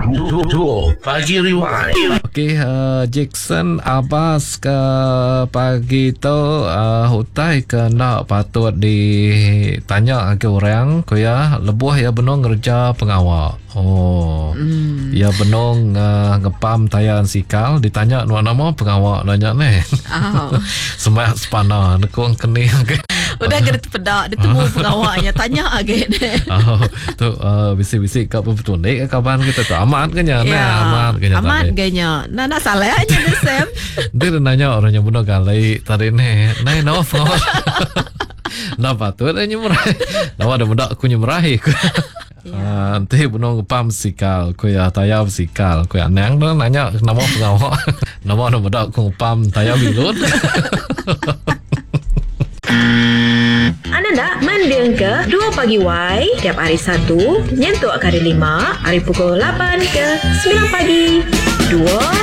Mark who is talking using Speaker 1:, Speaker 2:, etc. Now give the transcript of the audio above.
Speaker 1: Dua Pagi Rewind.
Speaker 2: Okey, Jackson Abbas ke pagi tu hutai ke nak patut ditanya ke orang ko ya lebuh ya benong kerja pengawal. Ya benong ngepam tayan sikal ditanya nama pengawal nanya ni. Semak sepana nekong keni ke.
Speaker 3: Udah kena terpedak dia temu pengawalnya tanya agak ni.
Speaker 2: Tu bisik-bisik kat petundik kapan kita tu amat ke nya
Speaker 3: amat ganya nak salah aja dia Sam.
Speaker 2: Dia nanya orang yang bunuh kali tadi ni no nak patut dia nyemerahi nama ada budak aku nyemerahi nanti bunuh ngepam sikal ku ya tayam sikal ku ya nang tu nanya nama pengawal nama ada budak aku ngepam tayam bilut.
Speaker 4: Anda nak mendeng ke 2 Pagi Y tiap hari Sabtu nyentuk hari 5 hari pukul 8 ke 9 pagi 2